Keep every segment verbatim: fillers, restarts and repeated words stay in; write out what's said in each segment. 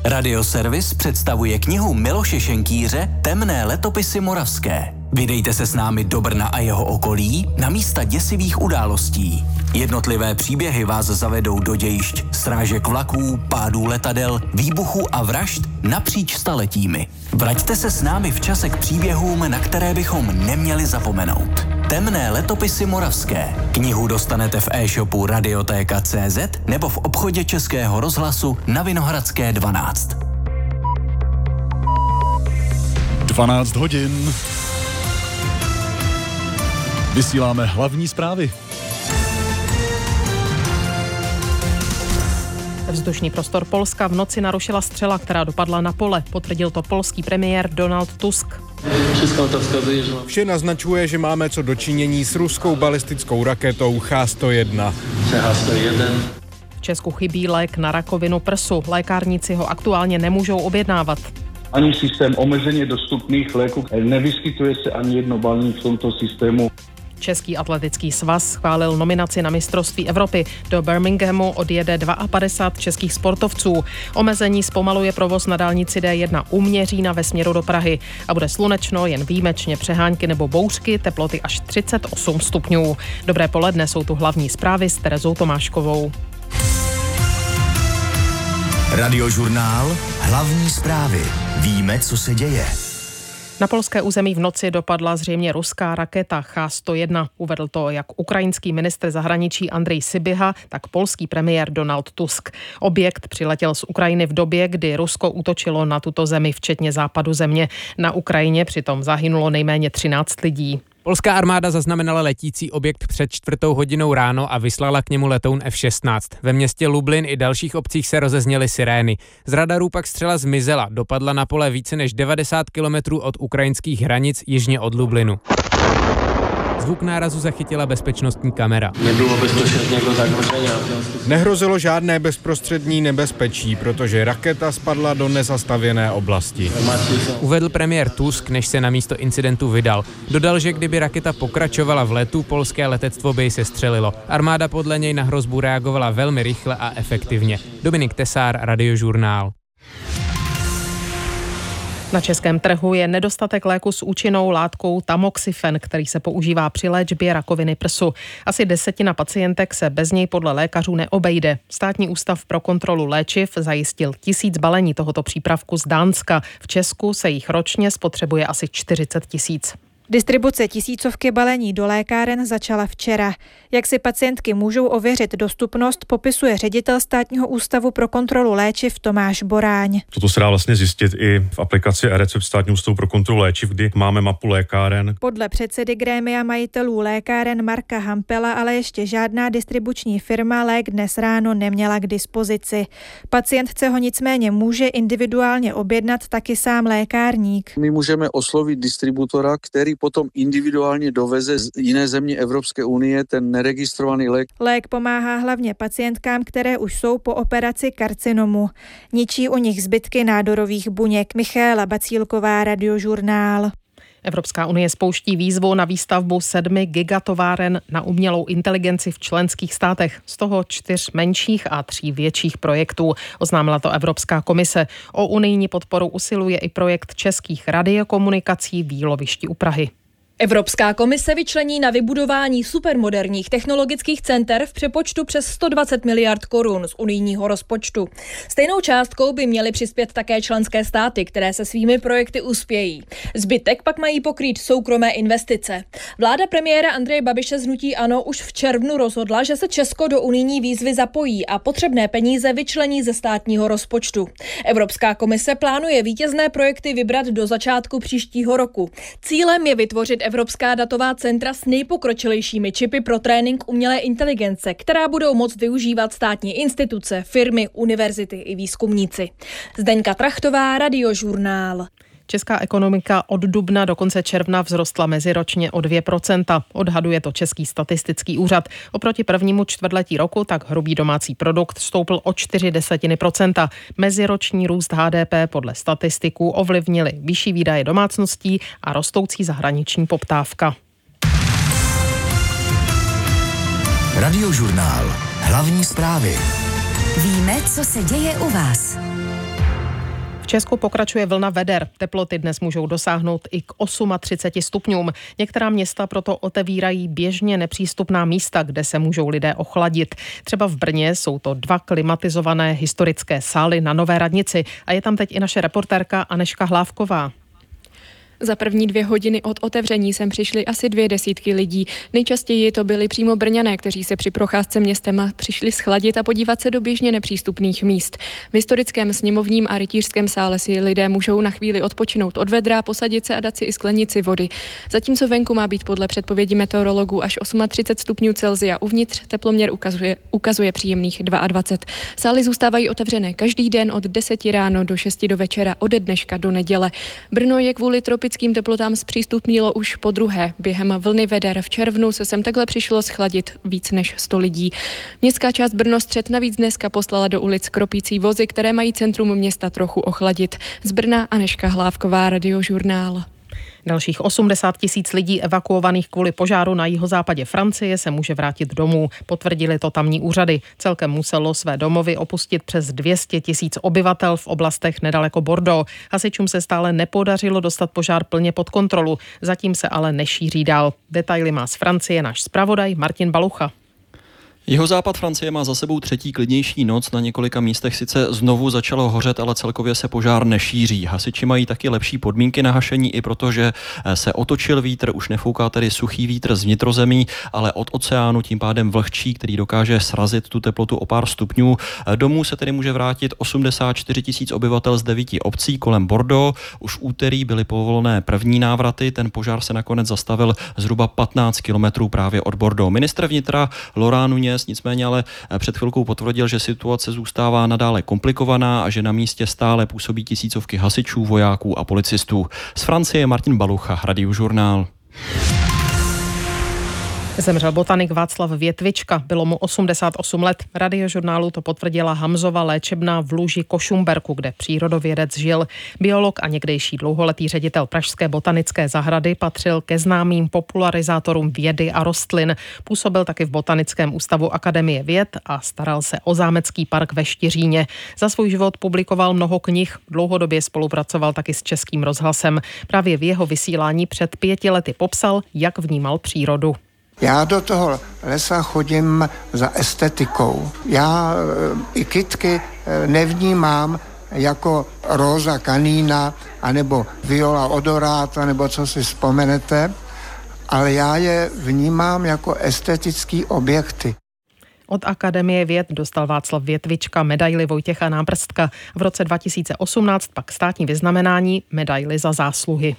Radioservis představuje knihu Miloše Šenkýře Temné letopisy moravské. Vydejte se s námi do Brna a jeho okolí na místa děsivých událostí. Jednotlivé příběhy vás zavedou do dějišť srážek vlaků, pádů letadel, výbuchů a vražd napříč staletími. Vraťte se s námi v čase k příběhům, na které bychom neměli zapomenout. Temné letopisy moravské. Knihu dostanete v e-shopu Radiotéka tečka cé zet nebo v obchodě Českého rozhlasu na Vinohradské dvanáct. dvanáct hodin. Vysíláme hlavní zprávy. Vzdušný prostor Polska v noci narušila střela, která dopadla na pole. Potvrdil to polský premiér Donald Tusk. Vše naznačuje, že máme co dočinění s ruskou balistickou raketou Ch sto jedna. V Česku chybí lék na rakovinu prsu. Lékárníci ho aktuálně nemůžou objednávat. Ani systém omezeně dostupných léků, nevyskytuje se ani jedno balení v tomto systému. Český atletický svaz schválil nominaci na mistrovství Evropy. Do Birminghamu odjede padesát dva českých sportovců. Omezení zpomaluje provoz na dálnici D jedna u Měřína ve směru do Prahy. A bude slunečno, jen výjimečně přehánky nebo bouřky, teploty až třicet osm stupňů. Dobré poledne, jsou tu hlavní zprávy s Terezou Tomáškovou. Radiožurnál, hlavní zprávy. Víme, co se děje. Na polské území v noci dopadla zřejmě ruská raketa Ch sto jedna. Uvedl to jak ukrajinský ministr zahraničí Andrej Sybiha, tak polský premiér Donald Tusk. Objekt přiletěl z Ukrajiny v době, kdy Rusko útočilo na tuto zemi, včetně západu země. Na Ukrajině přitom zahynulo nejméně třináct lidí. Polská armáda zaznamenala letící objekt před čtvrtou hodinou ráno a vyslala k němu letoun F šestnáct. Ve městě Lublin i dalších obcích se rozezněly sirény. Z radarů pak střela zmizela, dopadla na pole více než devadesát kilometrů od ukrajinských hranic jižně od Lublinu. Zvuk nárazu zachytila bezpečnostní kamera. Nebylo bezprostředního zagrožení. Nehrozilo žádné bezprostřední nebezpečí, protože raketa spadla do nezastavěné oblasti. Uvedl premiér Tusk, než se na místo incidentu vydal. Dodal, že kdyby raketa pokračovala v letu, polské letectvo by ji sestřelilo. Armáda podle něj na hrozbu reagovala velmi rychle a efektivně. Dominik Tesár, Radiožurnál. Na českém trhu je nedostatek léku s účinnou látkou tamoxifen, který se používá při léčbě rakoviny prsu. Asi desetina pacientek se bez něj podle lékařů neobejde. Státní ústav pro kontrolu léčiv zajistil tisíc balení tohoto přípravku z Dánska. V Česku se jich ročně spotřebuje asi čtyřicet tisíc. Distribuce tisícovky balení do lékáren začala včera. Jak si pacientky můžou ověřit dostupnost, popisuje ředitel Státního ústavu pro kontrolu léčiv Tomáš Boráň. Toto se dá vlastně zjistit i v aplikaci eRecept Státního ústavu pro kontrolu léčiv, kdy máme mapu lékáren. Podle předsedy grémia majitelů lékáren Marka Hampela ale ještě žádná distribuční firma lék dnes ráno neměla k dispozici. Pacientce ho nicméně může individuálně objednat taky sám lékárník. My můžeme oslovit distributora, který potom individuálně doveze z jiné země Evropské unie ten neregistrovaný lék. Lék pomáhá hlavně pacientkám, které už jsou po operaci karcinomu. Ničí u nich zbytky nádorových buněk. Michaela Bacílková, Radiožurnál. Evropská unie spouští výzvu na výstavbu sedmi gigatováren na umělou inteligenci v členských státech, z toho čtyř menších a tří větších projektů. Oznámila to Evropská komise. O unijní podporu usiluje i projekt českých radiokomunikací v Jílovišti u Prahy. Evropská komise vyčlení na vybudování supermoderních technologických center v přepočtu přes sto dvacet miliard korun z unijního rozpočtu. Stejnou částkou by měly přispět také členské státy, které se svými projekty uspějí. Zbytek pak mají pokrýt soukromé investice. Vláda premiéra Andreje Babiše z hnutí ANO už v červnu rozhodla, že se Česko do unijní výzvy zapojí a potřebné peníze vyčlení ze státního rozpočtu. Evropská komise plánuje vítězné projekty vybrat do začátku příštího roku. Cílem je vytvořit evropská datová centra s nejpokročilejšími čipy pro trénink umělé inteligence, která budou moct využívat státní instituce, firmy, univerzity i výzkumníci. Zdeňka Trachtová, Radiožurnál. Česká ekonomika od dubna do konce června vzrostla meziročně o dvě procenta. Odhaduje to Český statistický úřad. Oproti prvnímu čtvrtletí roku tak hrubý domácí produkt stoupl o čtyři desetiny procenta. Meziroční růst H D P podle statistiků ovlivnily vyšší výdaje domácností a rostoucí zahraniční poptávka. Radiožurnál. Hlavní zprávy. Víme, co se děje u vás. V Česku pokračuje vlna veder. Teploty dnes můžou dosáhnout i k třiceti osmi stupňům. Některá města proto otevírají běžně nepřístupná místa, kde se můžou lidé ochladit. Třeba v Brně jsou to dva klimatizované historické sály na Nové radnici a je tam teď i naše reportérka Anežka Hlávková. Za první dvě hodiny od otevření sem přišly asi dvě desítky lidí. Nejčastěji to byli přímo Brňané, kteří se při procházce městem přišli schladit a podívat se do běžně nepřístupných míst. V historickém sněmovním a rytířském sále si lidé můžou na chvíli odpočinout od vedra, posadit se a dát si i sklenici vody. Zatímco venku má být podle předpovědi meteorologů až třicet osm stupňů Celsia, uvnitř teploměr ukazuje, ukazuje příjemných dvacet dva. Sály zůstávají otevřené každý den od deseti ráno do šesti do večera, ode dneška do neděle. Brno je kvůli tropickým teplotám zpřístupnilo už po druhé. Během vlny veder v červnu se sem takhle přišlo schladit víc než sto lidí. Městská část Brnostřed navíc dneska poslala do ulic kropící vozy, které mají centrum města trochu ochladit. Z Brna Anežka Hlávková, Radiožurnál. Dalších osmdesát tisíc lidí evakuovaných kvůli požáru na jihozápadě Francie se může vrátit domů. Potvrdili to tamní úřady. Celkem muselo své domovy opustit přes dvě stě tisíc obyvatel v oblastech nedaleko Bordeaux. Hasičům se stále nepodařilo dostat požár plně pod kontrolu. Zatím se ale nešíří dál. Detaily má z Francie náš zpravodaj Martin Balucha. Jihozápad Francie má za sebou třetí klidnější noc. Na několika místech sice znovu začalo hořet, ale celkově se požár nešíří. Hasiči mají taky lepší podmínky na hašení, i protože se otočil vítr, už nefouká tedy suchý vítr z vnitrozemí, ale od oceánu, tím pádem vlhčí, který dokáže srazit tu teplotu o pár stupňů. Domů se tedy může vrátit osmdesát čtyři tisíc obyvatel z devíti obcí kolem Bordeaux. Už v úterý byly povolené první návraty, ten požár se nakonec zastavil zhruba patnáct kilometrů právě od Bordeaux. Ministr vnitra Laurent Nunez nicméně ale před chvilkou potvrdil, že situace zůstává nadále komplikovaná a že na místě stále působí tisícovky hasičů, vojáků a policistů. Z Francie Martin Balucha, Radiožurnál. Zemřel botanik Václav Větvička, bylo mu osmdesát osm let. Radiožurnálu to potvrdila Hamzova léčebna v Luži Košumberku, kde přírodovědec žil. Biolog a někdejší dlouholetý ředitel Pražské botanické zahrady patřil ke známým popularizátorům vědy a rostlin. Působil taky v Botanickém ústavu Akademie věd a staral se o zámecký park ve Štiříně. Za svůj život publikoval mnoho knih, dlouhodobě spolupracoval taky s Českým rozhlasem. Právě v jeho vysílání před pěti lety popsal, jak vnímal přírodu. Já do toho lesa chodím za estetikou. Já i kytky nevnímám jako Rosa Canina, anebo Viola odorata, nebo co si vzpomenete, ale já je vnímám jako estetický objekty. Od Akademie věd dostal Václav Větvička medaili Vojtěcha Nábrstka. V roce dva tisíce osmnáct pak státní vyznamenání medaili za zásluhy.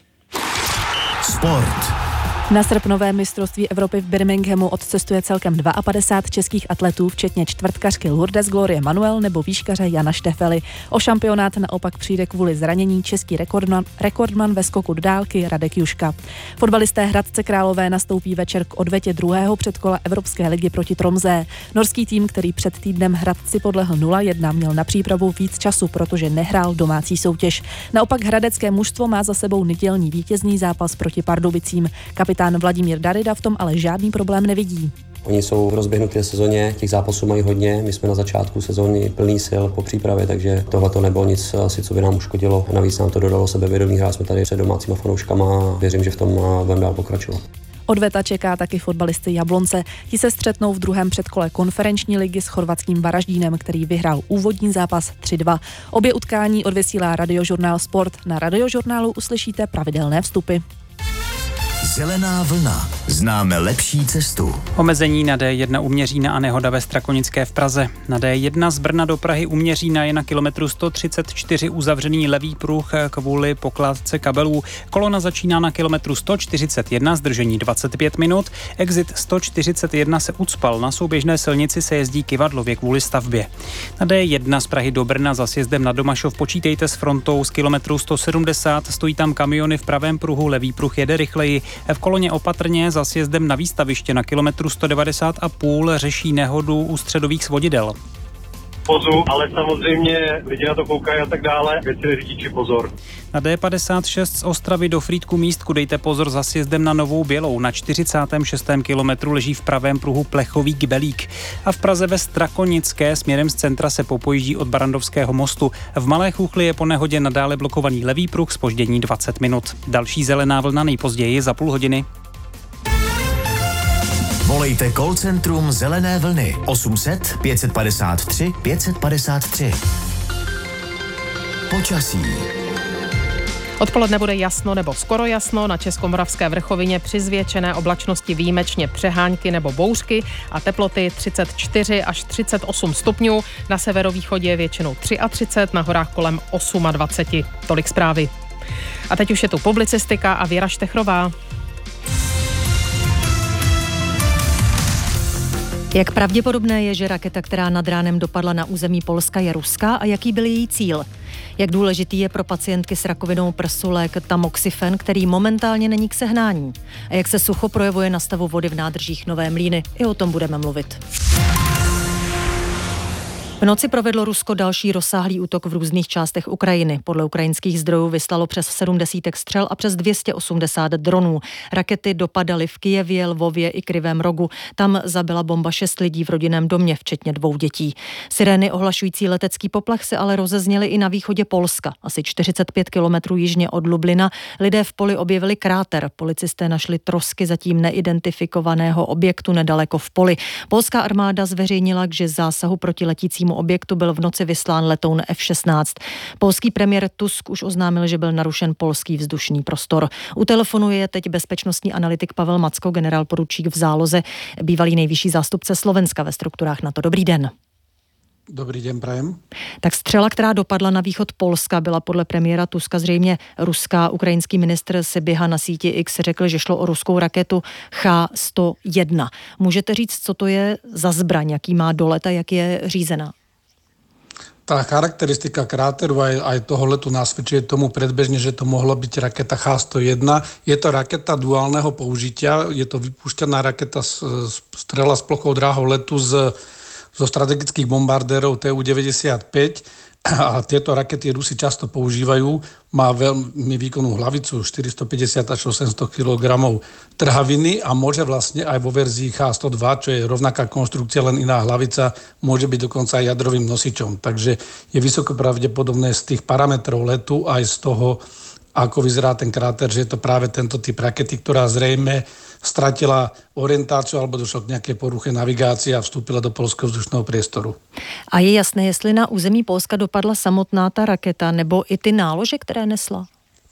Sport. Na srpnové mistrovství Evropy v Birminghamu odcestuje celkem padesát dva českých atletů, včetně čtvrtkařky Lourdes Glorie Manuel nebo výškaře Jana Štefely. O šampionát naopak přijde kvůli zranění český rekordman, rekordman ve skoku do dálky Radek Juška. Fotbalisté Hradce Králové nastoupí večer k odvetě druhého předkola Evropské ligy proti Tromsø. Norský tým, který před týdnem Hradci podlehl nula jedna, měl na přípravu víc času, protože nehrál domácí soutěž. Naopak hradecké mužstvo má za sebou nedělní vítězný zápas proti Pardubicím. Kapitán Vladimír Darida v tom ale žádný problém nevidí. Oni jsou v rozběhnuté sezóně, těch zápasů mají hodně, my jsme na začátku sezóny plný sil po přípravě, takže tohle to nebylo nic asi, co by nám uškodilo. Navíc nám to dodalo sebevědomí, hráli jsme tady před domácíma fanouškama a věřím, že v tom budeme dál pokračovat. Odveta čeká taky fotbalisty Jablonce. Ti se střetnou v druhém předkole konferenční ligy s chorvatským Varaždínem, který vyhrál úvodní zápas tři dva. Obě utkání odvysílá Radiožurnál Sport. Na Radiožurnálu uslyšíte pravidelné vstupy. Zelená vlna. Známe lepší cestu. Omezení na D jedna u Měřína a nehoda ve Strakonické v Praze. Na D jedna z Brna do Prahy u Měřína je na kilometru sto třicet čtyři uzavřený levý pruh kvůli pokládce kabelů. Kolona začíná na kilometru sto čtyřicet jedna, zdržení dvacet pět minut. Exit sto čtyřicet jedna se ucpal. Na souběžné silnici se jezdí kyvadlově kvůli stavbě. Na D jedna z Prahy do Brna za sjezdem na Domašov počítejte s frontou z kilometru sto sedmdesát. Stojí tam kamiony v pravém pruhu, levý pruh jede rychleji. V koloně opatrně za sjezdem na výstaviště na kilometru sto devadesát a půl řeší nehodu u středových svodidel. vozu, ale samozřejmě lidi na to koukají a tak dále, věci řidiči pozor. Na D padesát šest z Ostravy do Frýdku Místku dejte pozor za sjezdem na Novou Bělou. Na čtyřicátém šestém kilometru leží v pravém pruhu plechový kbelík. A v Praze ve Strakonické směrem z centra se popojíždí od Barandovského mostu. V Malé Chuchli je po nehodě nadále blokovaný levý pruh, zpoždění dvacet minut. Další zelená vlna nejpozději za půl hodiny. Volejte call centrum Zelené vlny osm set pět padesát tři pět padesát tři. Počasí. Odpoledne bude jasno nebo skoro jasno, na Českomoravské vrchovině při zvětšené oblačnosti výjimečně přehánky nebo bouřky a teploty třicet čtyři až třicet osm stupňů, na severovýchodě většinou třicet tři, na horách kolem dvacet osm. Tolik zprávy. A teď už je tu publicistika a Věra Štechrová. Jak pravděpodobné je, že raketa, která nad ránem dopadla na území Polska, je ruská a jaký byl její cíl? Jak důležitý je pro pacientky s rakovinou prsu lék tamoxifen, který momentálně není k sehnání? A jak se sucho projevuje na stavu vody v nádržích Nové Mlýny? I o tom budeme mluvit. V noci provedlo Rusko další rozsáhlý útok v různých částech Ukrajiny. Podle ukrajinských zdrojů vyslalo přes sedm desítek střel a přes dvě stě osmdesát dronů. Rakety dopadaly v Kyjevě, Lvově i Krivém Rogu. Tam zabila bomba šest lidí v rodinném domě, včetně dvou dětí. Sirény ohlašující letecký poplach se ale rozezněly i na východě Polska. Asi čtyřicet pět kilometrů jižně od Lublina lidé v poli objevili kráter. Policisté našli trosky zatím neidentifikovaného objektu nedaleko v poli. Polská armáda zveřejnila, že zásahu proti letícímu objektu byl v noci vyslán letoun F šestnáct. Polský premiér Tusk už oznámil, že byl narušen polský vzdušný prostor. U telefonu je teď bezpečnostní analytik Pavel Macko, generál poručík v záloze, bývalý nejvyšší zástupce Slovenska ve strukturách NATO. Dobrý den. Dobrý den, prajem. Tak střela, která dopadla na východ Polska, byla podle premiéra Tuska zřejmě ruská. Ukrajinský ministr Sybiha na síti X řekl, že šlo o ruskou raketu Ch sto jedna. Můžete říct, co to je za zbraň, jaký má dolet a jak je řízená? Tá charakteristika kráteru aj, aj toho letu nasvedčuje tomu predbežne, že to mohla byť raketa Ch sto jedna. Je to raketa duálneho použitia, je to vypúšťaná raketa strela s plochou dráhou letu z, zo strategických bombardérov T U deväťdesiatpäť. A tieto rakety Rusi často používajú. Má veľmi výkonnú hlavicu, štyristopäťdesiat až osemsto kilogramov trhaviny a môže vlastne aj vo verzii Ch sto dva, čo je rovnaká konštrukcia, len iná hlavica, môže byť dokonca aj jadrovým nosičom. Takže je vysoko pravdepodobné z tých parametrov letu aj z toho, ako vyzerá ten kráter, že je to práve tento typ rakety, ktorá zrejme stratila orientáciu alebo došlo k nejakej poruche navigácie a vstúpila do polského vzdušného priestoru. A je jasné, jestli na území Polska dopadla samotná ta raketa nebo i ty nálože, které nesla?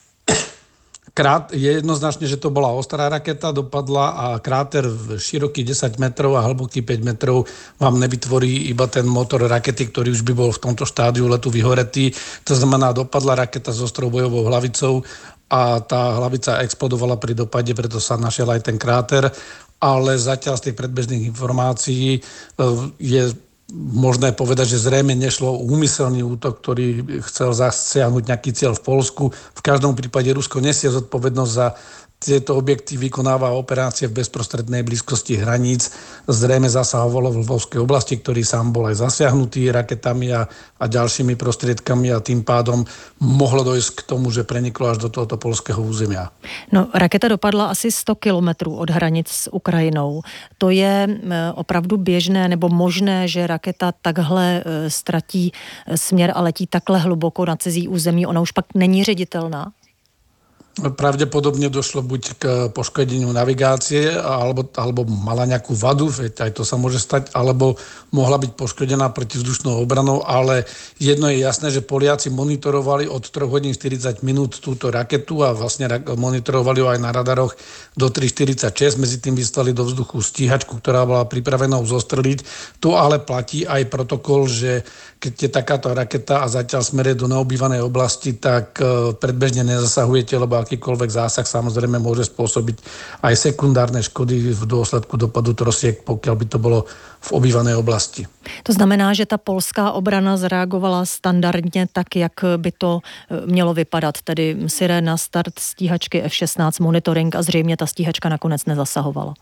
Krát, je jednoznačne, že to bola ostrá raketa, dopadla a kráter široký desať metrov a hlboký päť metrov vám nevytvorí iba ten motor rakety, ktorý už by bol v tomto štádiu letu vyhoretý. To znamená, dopadla raketa s ostrou bojovou hlavicou a tá hlavica explodovala pri dopade, preto sa našiel aj ten kráter, ale zatiaľ z tých predbežných informácií je možné povedať, že zrejme nešlo o úmyselný útok, ktorý chcel zasiahnuť nejaký cieľ v Poľsku. V každom prípade Rusko nesie zodpovednosť za tieto objekty, vykonáva operácie v bezprostrednej blízkosti hraníc. Zrejme zasahovalo v Lvovskej oblasti, ktorý sám bol aj zasiahnutý raketami a, a ďalšími prostriedkami a tým pádom mohlo dojsť k tomu, že preniklo až do tohoto poľského územia. No, raketa dopadla asi sto kilometrů od hranic s Ukrajinou. To je opravdu běžné nebo možné, že raketa takhle ztratí směr a letí takhle hluboko na cizí území? Ona už pak není ředitelná? Pravdepodobne došlo buď k poškodeniu navigácie, alebo, alebo mala nejakú vadu, veď aj to sa môže stať, alebo mohla byť poškodená protivzdušnou obranou, ale jedno je jasné, že Poliaci monitorovali od tri hodiny štyridsať minút túto raketu a vlastne monitorovali ho aj na radaroch do tri štyridsaťšesť, medzi tým vyslali do vzduchu stíhačku, ktorá bola pripravená zostreliť. Tu ale platí aj protokol, že keď je takáto raketa a zatiaľ smeruje do neobývanej oblasti, tak predbežne nezasahujete, lebo akýkoľvek zásah samozrejme môže spôsobiť aj sekundárne škody v dôsledku dopadu trosiek, pokiaľ by to bolo v obývanej oblasti. To znamená, že ta polská obrana zareagovala standardně tak, jak by to mělo vypadat, tedy siréna, start stíhačky F šestnáct, monitoring a zřejmě ta stíhačka nakonec nezasahovala.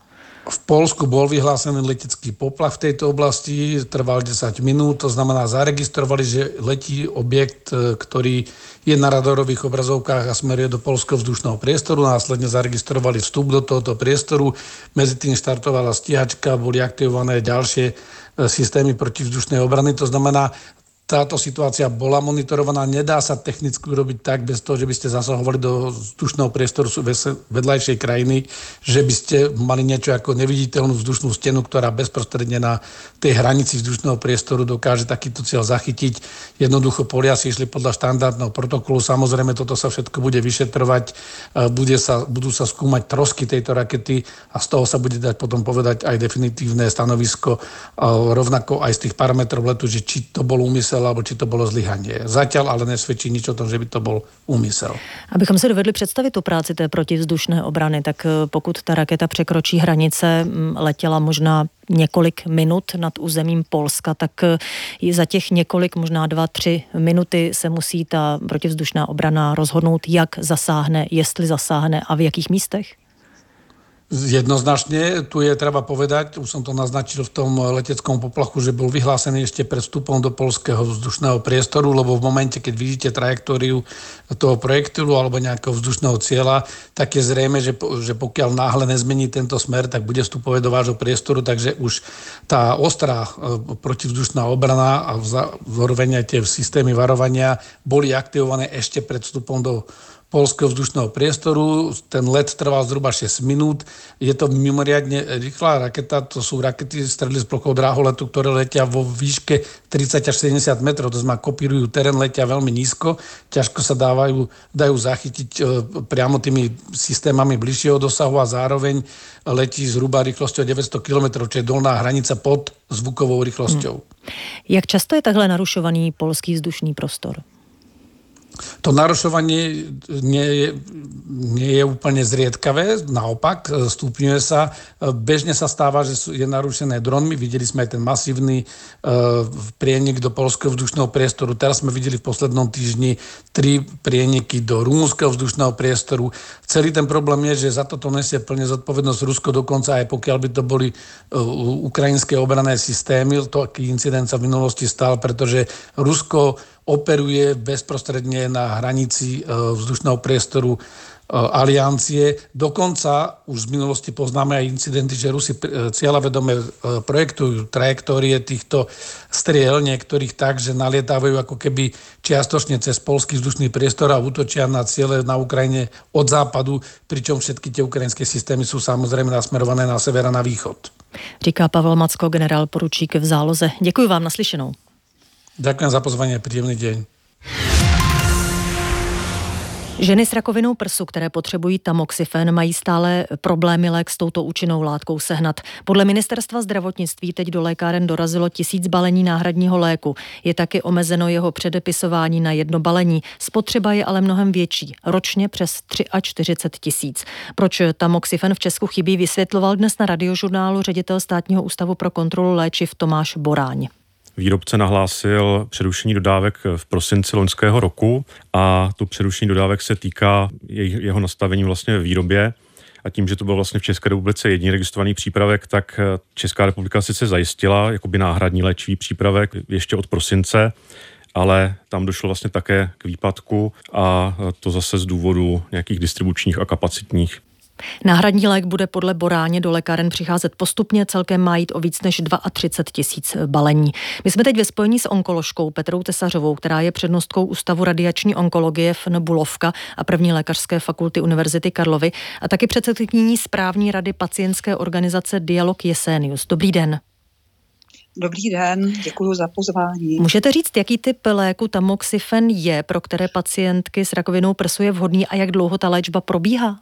V Poľsku bol vyhlásený letecký poplach v tejto oblasti, trval desať minút, to znamená, zaregistrovali, že letí objekt, ktorý je na radarových obrazovkách a smeruje do poľského vzdušného priestoru, následne zaregistrovali vstup do tohoto priestoru, medzi tým štartovala stíhačka, boli aktivované ďalšie systémy protivzdušnej obrany, to znamená, táto situácia bola monitorovaná, nedá sa technicky urobiť tak, bez toho, že by ste zasahovali do vzdušného priestoru vedľajšej krajiny, že by ste mali niečo ako neviditeľnú vzdušnú stenu, ktorá bezprostredne na tej hranici vzdušného priestoru dokáže takýto cieľ zachytiť. Jednoducho Poliaci išli podľa štandardného protokolu, samozrejme toto sa všetko bude vyšetrovať, bude sa, budú sa skúmať trosky tejto rakety a z toho sa bude dať potom povedať aj definitívne stanovisko, rovnako aj z tých parametrov letu, že či to bol úmysel alebo či to bolo zlyhanie. Zatiaľ ale nesvedčí nič o tom, že by to bol úmysel. Abychom si dovedli představit tu práci té protivzdušné obrany, tak pokud ta raketa překročí hranice, letěla možná několik minut nad územím Polska, tak za těch několik, možná dva, tři minuty se musí ta protivzdušná obrana rozhodnout, jak zasáhne, jestli zasáhne a v jakých místech? Jednoznačne, tu je treba povedať, už som to naznačil v tom leteckom poplachu, že bol vyhlásený ešte pred vstupom do poľského vzdušného priestoru, lebo v momente, keď vidíte trajektóriu toho projektilu alebo nejakého vzdušného cieľa, tak je zrejme, že, že pokiaľ náhle nezmení tento smer, tak bude vstupovať do vášho priestoru, takže už tá ostrá protivzdušná obrana a zároveň aj tie systémy varovania boli aktivované ešte pred vstupom do poľského vzdušného priestoru. Ten let trval zhruba šesť minút. Je to mimoriadne rýchla raketa. To sú rakety stredli s plochou dráholetu, ktoré letia vo výške tridsať až sedemdesiat metrov. To znamená, kopírujú terén, letia veľmi nízko. Ťažko sa dávajú, dajú zachytiť priamo tými systémami bližšieho dosahu a zároveň letí zhruba rýchlosťou deväťsto kilometrov, čo je dolná hranica pod zvukovou rýchlosťou. Hmm. Jak často je takhle narušovaný poľský vzdušný prostor? To narušovanie nie je, nie je úplne zriedkavé, naopak stupňuje sa. Bežne sa stáva, že je narušené dronmi. Videli sme aj ten masívny uh, prienik do poľského vzdušného priestoru. Teraz sme videli v poslednom týždni tri prieniky do rumunského vzdušného priestoru. Celý ten problém je, že za toto nesie plne zodpovednosť Rusko, dokonca aj pokiaľ by to boli uh, ukrajinské obranné systémy. To, aký incident sa v minulosti stal, pretože Rusko operuje bezprostredne na hranici vzdušného priestoru aliancie. Dokonca už z minulosti poznáme aj incidenty, že Rusi cieľavedome projektujú trajektórie týchto striel, niektorých tak, že nalietávajú ako keby čiastočne cez poľský vzdušný priestor a útočia na ciele na Ukrajine od západu, pričom všetky tie ukrajinské systémy sú samozrejme nasmerované na sever a na východ. Říká Pavel Macko, generál poručík v záloze. Děkuji vám, naslyšenou. Ďakujem za pozvanie, príjemný deň. Ženy s rakovinou prsu, které potřebují tamoxifen, mají stále problémy lék s touto účinnou látkou sehnat. Podle ministerstva zdravotnictví teď do lékáren dorazilo tisíc balení náhradního léku. Je taky omezeno jeho předepisování na jedno balení. Spotřeba je ale mnohem větší, ročně přes čtyřicet tři tisíc. Proč tamoxifen v Česku chybí, vysvětloval dnes na Radiožurnálu ředitel Státního ústavu pro kontrolu léčiv Tomáš Boráň. Výrobce nahlásil přerušení dodávek v prosinci loňského roku a to přerušení dodávek se týká jeho nastavení vlastně ve výrobě. A tím, že to byl vlastně v České republice jediný registrovaný přípravek, tak Česká republika sice zajistila jakoby náhradní léčivý přípravek ještě od prosince, ale tam došlo vlastně také k výpadku a to zase z důvodu nějakých distribučních a kapacitních. Náhradní lék bude podle Boráně do lékáren přicházet postupně, celkem má jít o víc než třicet dva tisíc balení. My jsme teď ve spojení s onkoložkou Petrou Tesařovou, která je přednostkou Ústavu radiační onkologie F N Bulovka a první lékařské fakulty Univerzity Karlovy a taky předsedkyní správní rady pacientské organizace Dialog Jesenius. Dobrý den. Dobrý den, děkuji za pozvání. Můžete říct, jaký typ léku tamoxifen je, pro které pacientky s rakovinou prsu je vhodný a jak dlouho ta léčba probíhá?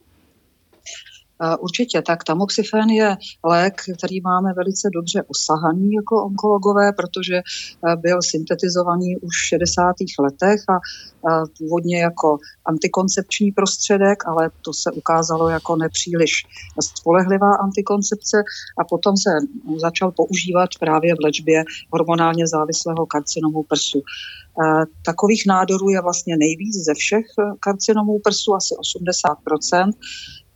Určitě, tak tamoxifen je lék, který máme velice dobře osahaný jako onkologové, protože byl syntetizovaný už v šedesátých letech a původně jako antikoncepční prostředek, ale to se ukázalo jako nepříliš spolehlivá antikoncepce a potom se začal používat právě v léčbě hormonálně závislého karcinomu prsu. Takových nádorů je vlastně nejvíc ze všech karcinomů prsu, asi osmdesát procent.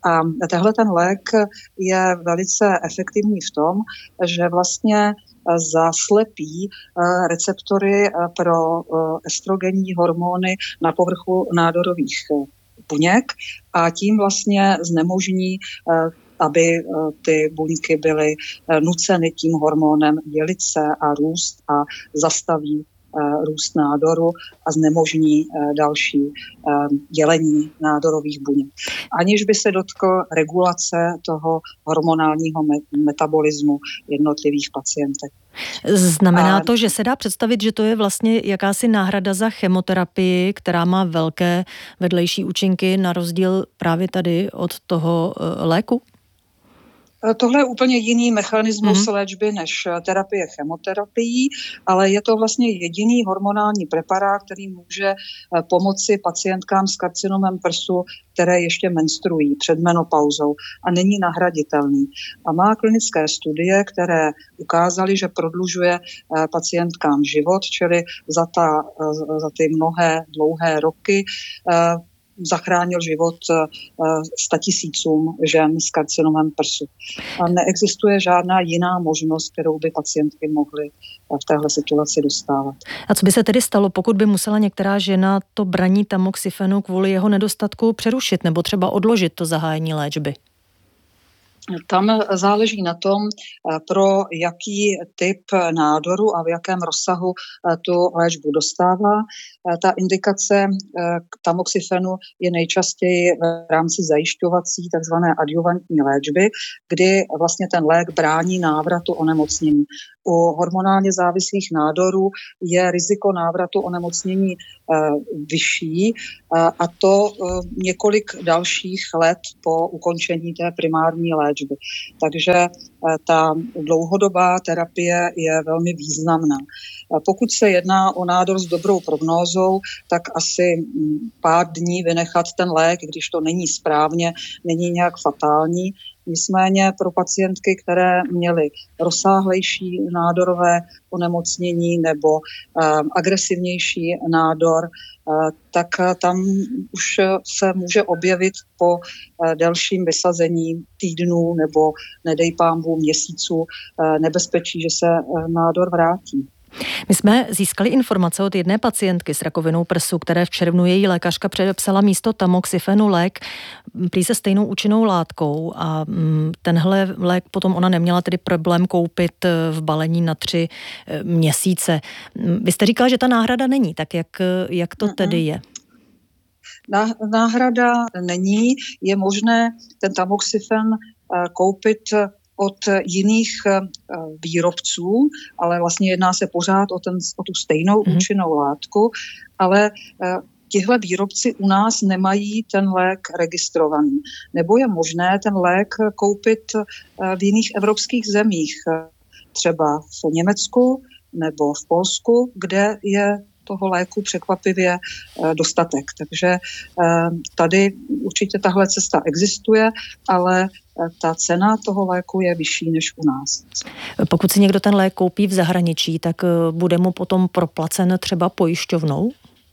A tehle ten lék je velice efektivní v tom, že vlastně zaslepí receptory pro estrogenní hormony na povrchu nádorových buněk a tím vlastně znemožní, aby ty buňky byly nuceny tím hormonem dělit se a růst a zastaví růst nádoru a znemožní další dělení nádorových buněk. Aniž by se dotkl regulace toho hormonálního metabolismu jednotlivých pacientek. Znamená to, že se dá představit, že to je vlastně jakási náhrada za chemoterapii, která má velké vedlejší účinky na rozdíl právě tady od toho léku? Tohle je úplně jiný mechanismus mm-hmm. léčby než terapie chemoterapií, ale je to vlastně jediný hormonální preparát, který může pomoci pacientkám s karcinomem prsu, které ještě menstruují před menopauzou a není nahraditelný. A má klinické studie, které ukázaly, že prodlužuje pacientkám život, čili za, ta, za ty mnohé dlouhé roky zachránil život statisícům žen s karcinomem prsu. A neexistuje žádná jiná možnost, kterou by pacientky mohly v téhle situaci dostávat. A co by se tedy stalo, pokud by musela některá žena to braní tamoxifenu kvůli jeho nedostatku přerušit nebo třeba odložit to zahájení léčby? Tam záleží na tom, pro jaký typ nádoru a v jakém rozsahu tu léčbu dostává. Ta indikace k tamoxifenu je nejčastěji v rámci zajišťovací takzvané adjuvantní léčby, kdy vlastně ten lék brání návratu onemocnění. U hormonálně závislých nádorů je riziko návratu onemocnění vyšší a to několik dalších let po ukončení té primární léčby. Takže ta dlouhodobá terapie je velmi významná. Pokud se jedná o nádor s dobrou prognózou, tak asi pár dní vynechat ten lék, když to není správně, není nějak fatální. Nicméně pro pacientky, které měly rozsáhlejší nádorové onemocnění nebo uh, agresivnější nádor, uh, tak uh, tam už se může objevit po uh, delším vysazení týdnů nebo nedej pánbů měsíců uh, nebezpečí, že se uh, nádor vrátí. My jsme získali informace od jedné pacientky s rakovinou prsu, které v červnu její lékařka předepsala místo tamoxifenu lék prý se stejnou účinnou látkou a tenhle lék potom ona neměla tedy problém koupit v balení na tři měsíce. Vy jste říkala, že ta náhrada není, tak jak, jak to tedy je? Náhrada není, je možné ten tamoxifen koupit od jiných výrobců, ale vlastně jedná se pořád o, ten, o tu stejnou mm. účinnou látku, ale tihle výrobci u nás nemají ten lék registrovaný. Nebo je možné ten lék koupit v jiných evropských zemích, třeba v Německu nebo v Polsku, kde je toho léku překvapivě dostatek. Takže tady určitě tahle cesta existuje, ale ta cena toho léku je vyšší než u nás. Pokud si někdo ten lék koupí v zahraničí, tak bude mu potom proplacen třeba pojišťovnou?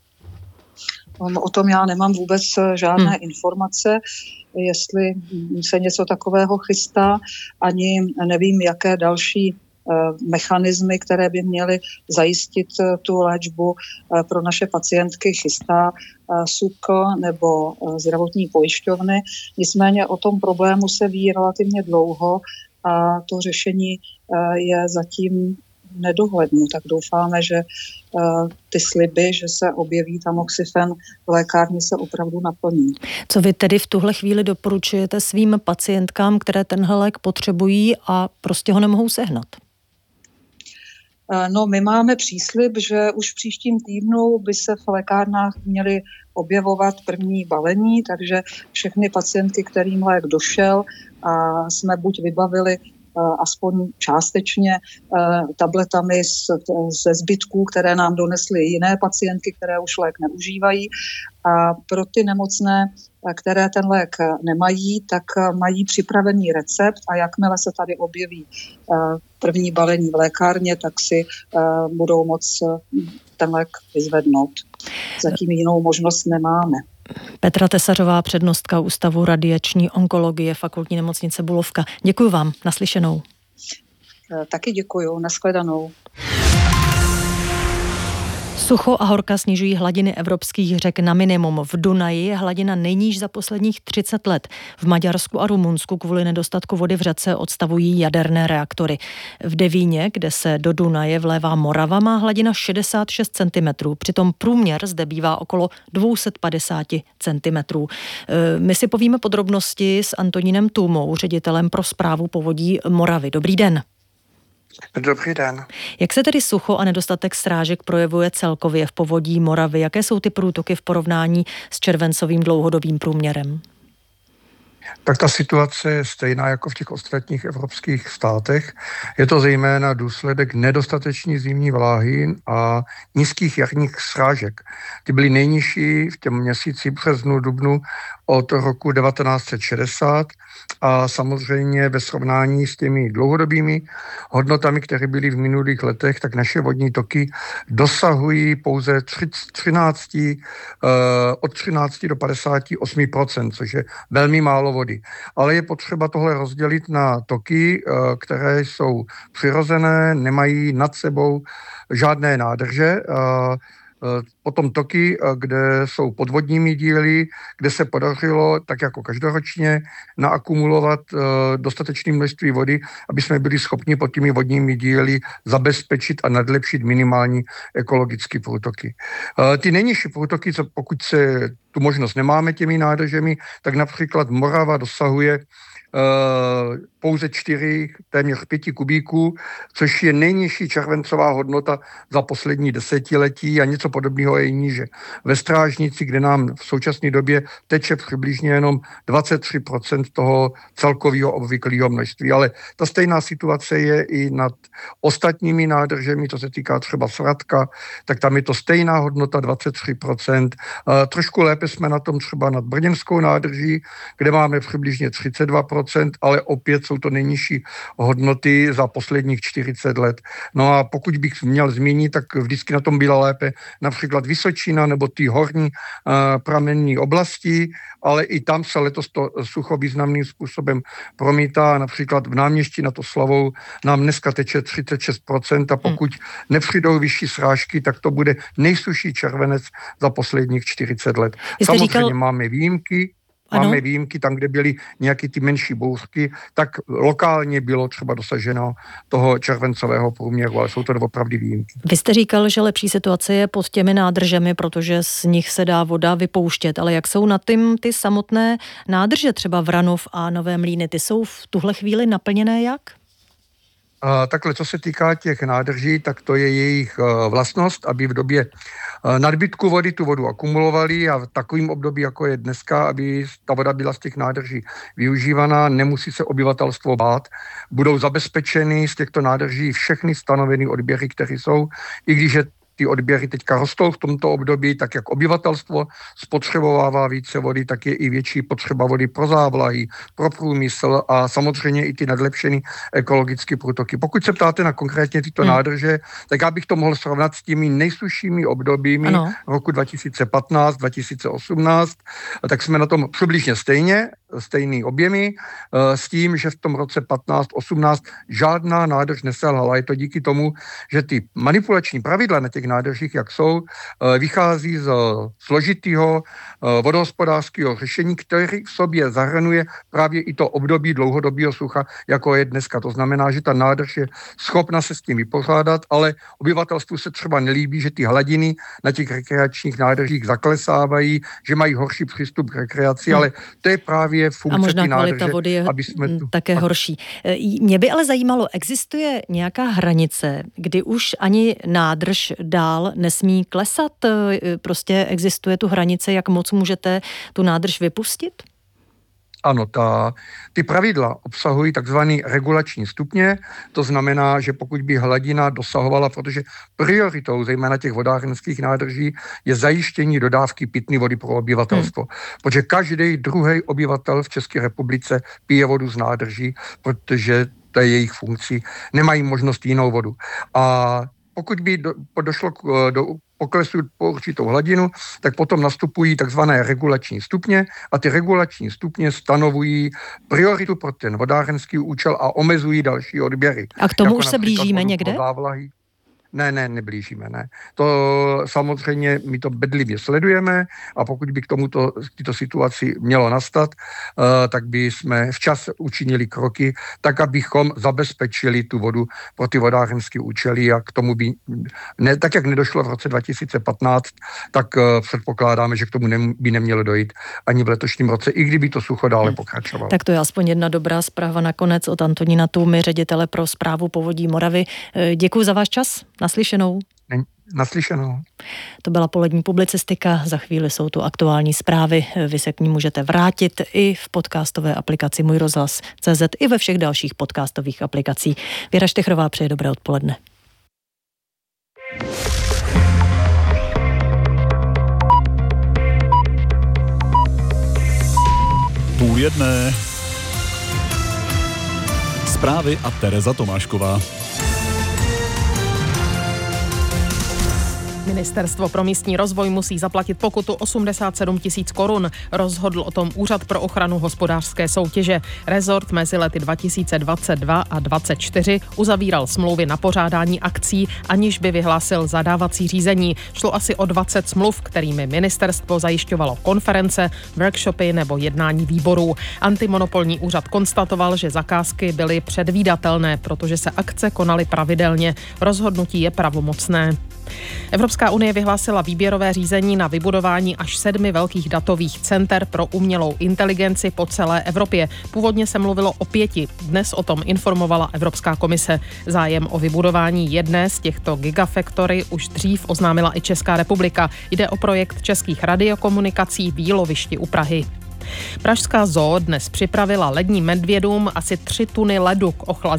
O tom já nemám vůbec žádné hmm. informace, jestli se něco takového chystá, ani nevím, jaké další mechanismy, které by měly zajistit tu léčbu pro naše pacientky, chystá S U K nebo zdravotní pojišťovny. Nicméně o tom problému se ví relativně dlouho a to řešení je zatím nedohlednu. Tak doufáme, že ty sliby, že se objeví tamoxifen v lékárně, se opravdu naplní. Co vy tedy v tuhle chvíli doporučujete svým pacientkám, které tenhle lék potřebují a prostě ho nemohou sehnat? No, my máme příslib, že už v příštím týdnu by se v lékárnách měly objevovat první balení, takže všechny pacientky, kterým lék došel a jsme buď vybavili aspoň částečně tabletami ze zbytků, které nám donesly jiné pacientky, které už lék neužívají. A pro ty nemocné, které ten lék nemají, tak mají připravený recept a jakmile se tady objeví první balení v lékárně, tak si budou moct ten lék vyzvednout. Zatím jinou možnost nemáme. Petra Tesařová, přednostka Ústavu radiační onkologie Fakultní nemocnice Bulovka. Děkuji vám, naslyšenou. Taky děkuju, nashledanou. Sucho a horka snižují hladiny evropských řek na minimum. V Dunaji je hladina nejníž za posledních třicet let. V Maďarsku a Rumunsku kvůli nedostatku vody v řece odstavují jaderné reaktory. V Devíně, kde se do Dunaje vlévá Morava, má hladina šedesát šest centimetrů. Přitom průměr zde bývá okolo dvě stě padesát centimetrů. My si povíme podrobnosti s Antonínem Tůmou, ředitelem pro správu povodí Moravy. Dobrý den. Dobrý den. Jak se tedy sucho a nedostatek srážek projevuje celkově v povodí Moravy? Jaké jsou ty průtoky v porovnání s červencovým dlouhodobým průměrem? Tak ta situace je stejná jako v těch ostatních evropských státech. Je to zejména důsledek nedostateční zimní vláhy a nízkých jarních srážek. Ty byly nejnižší v těm měsíci březnu, dubnu od roku devatenáct set šedesát a samozřejmě ve srovnání s těmi dlouhodobými hodnotami, které byly v minulých letech, tak naše vodní toky dosahují pouze třináct, od třináct do padesát osm procent, což je velmi málo vody. Ale je potřeba tohle rozdělit na toky, které jsou přirozené, nemají nad sebou žádné nádrže, potom toky, kde jsou podvodními díly, kde se podařilo, tak jako každoročně, naakumulovat dostatečné množství vody, aby jsme byli schopni pod těmi vodními díly zabezpečit a nadlepšit minimální ekologické průtoky. Ty nejnižší průtoky, co pokud se tu možnost nemáme těmi nádržemi, tak například Morava dosahuje Uh, pouze čtyři, téměř pěti kubíků, což je nejnižší červencová hodnota za poslední desetiletí a něco podobného je i níže. Ve Strážnici, kde nám v současné době teče přibližně jenom dvacet tři procent toho celkového obvyklého množství, ale ta stejná situace je i nad ostatními nádržemi, to se týká třeba Svratka, tak tam je to stejná hodnota dvacet tři procent. Uh, trošku lépe jsme na tom třeba nad Brněnskou nádrží, kde máme přibližně třicet dva procent, ale opět jsou to nejnižší hodnoty za posledních čtyřicet let. No a pokud bych měl zmínit, tak vždycky na tom byla lépe například Vysočina nebo ty horní uh, pramenní oblasti, ale i tam se letos to sucho významným způsobem promítá. Například v Náměstí nad Oslavou nám dneska teče třicet šest procent a pokud hmm. nepřijdou vyšší srážky, tak to bude nejsušší červenec za posledních čtyřicet let. Jste Samozřejmě říkal... máme výjimky, Ano. Máme výjimky tam, kde byly nějaké ty menší bouřky, tak lokálně bylo třeba dosaženo toho červencového průměru, ale jsou to opravdu výjimky. Vy jste říkal, že lepší situace je pod těmi nádržemi, protože z nich se dá voda vypouštět, ale jak jsou na tím ty samotné nádrže, třeba Vranov a Nové Mlýny, ty jsou v tuhle chvíli naplněné jak? Uh, takhle, co se týká těch nádrží, tak to je jejich uh, vlastnost, aby v době uh, nadbytku vody tu vodu akumulovali a v takovém období, jako je dneska, aby ta voda byla z těch nádrží využívaná, nemusí se obyvatelstvo bát. Budou zabezpečeny z těchto nádrží všechny stanovené odběry, které jsou, i když je ty odběry teďka rostou v tomto období, tak jak obyvatelstvo spotřebovává více vody, tak je i větší potřeba vody pro závlahy, pro průmysl a samozřejmě i ty nadlepšené ekologické průtoky. Pokud se ptáte na konkrétně tyto hmm. nádrže, tak já bych to mohl srovnat s těmi nejsuššími obdobími ano. roku dva tisíce patnáct dva tisíce osmnáct, tak jsme na tom přibližně stejně, stejný objemy, s tím, že v tom roce patnáct osmnáct žádná nádrž neselhala. Je to díky tomu, že ty manipulační pravidla na těch nádržích, jak jsou, vychází z složitého vodohospodářského řešení, který v sobě zahrnuje právě i to období dlouhodobého sucha, jako je dneska. To znamená, že ta nádrž je schopna se s tím vypořádat, ale obyvatelstvu se třeba nelíbí, že ty hladiny na těch rekreačních nádržích zaklesávají, že mají horší přístup k rekreaci, hmm. ale to je právě funkce a možná ty kvalita nádrže, vody je aby jsme tu... také horší. Mě by ale zajímalo, existuje nějaká hranice, kdy už ani nádrž dál nesmí klesat? Prostě existuje tu hranice, jak moc můžete tu nádrž vypustit? Ano, ta, ty pravidla obsahují takzvaný regulační stupně, to znamená, že pokud by hladina dosahovala, protože prioritou zejména těch vodárenských nádrží je zajištění dodávky pitné vody pro obyvatelstvo. Hmm. Protože každý druhý obyvatel v České republice pije vodu z nádrží, protože to je jejich funkcí, nemají možnost jinou vodu. A pokud by do, došlo k, do poklesují po určitou hladinu, tak potom nastupují takzvané regulační stupně a ty regulační stupně stanovují prioritu pro ten vodárenský účel a omezují další odběry. A k tomu jako už se blížíme někde? Závlahy. Ne, ne, neblížíme, ne. To samozřejmě my to bedlivě sledujeme a pokud by k tomuto tyto situaci mělo nastat, uh, tak by jsme včas učinili kroky, tak abychom zabezpečili tu vodu pro ty vodárenské účely a k tomu by, ne, tak jak nedošlo v roce dva tisíce patnáct, tak uh, předpokládáme, že k tomu ne, by nemělo dojít ani v letošním roce, i kdyby to sucho dále pokračovalo. Tak to je aspoň jedna dobrá zpráva nakonec od Antonína Tůmy, ředitele pro správu povodí Moravy. Děkuji za váš čas. Naslyšenou. Naslyšenou. To byla polední publicistika, za chvíli jsou tu aktuální zprávy, vy se k ní můžete vrátit i v podcastové aplikaci Můj rozhlas tečka cé zet i ve všech dalších podcastových aplikacích. Věra Štechrová přeje dobré odpoledne. Půl jedné. Zprávy a Tereza Tomášková. Ministerstvo pro místní rozvoj musí zaplatit pokutu osmdesát sedm tisíc korun. Rozhodl o tom Úřad pro ochranu hospodářské soutěže. Rezort mezi lety dva tisíce dvacet dva a dvacet čtyři uzavíral smlouvy na pořádání akcí, aniž by vyhlásil zadávací řízení. Šlo asi o dvacet smluv, kterými ministerstvo zajišťovalo konference, workshopy nebo jednání výborů. Antimonopolní úřad konstatoval, že zakázky byly předvídatelné, protože se akce konaly pravidelně. Rozhodnutí je pravomocné. Evropská unie vyhlásila výběrové řízení na vybudování až sedmi velkých datových center pro umělou inteligenci po celé Evropě. Původně se mluvilo o pěti. Dnes o tom informovala Evropská komise. Zájem o vybudování jedné z těchto gigafactory už dřív oznámila i Česká republika. Jde o projekt českých radiokomunikací v Jílovišti u Prahy. Pražská zoo dnes připravila ledním medvědům asi tři tuny ledu k ochlazení